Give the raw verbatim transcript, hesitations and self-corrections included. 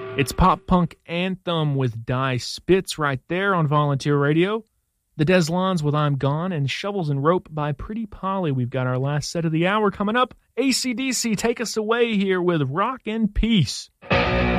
It's Pop Punk Anthem with Die Spitz right there on Volunteer Radio. The Deslons with I'm Gone, and Shovels and Rope by Pretty Polly. We've got our last set of the hour coming up. A C D C, take us away here with Rock and Peace.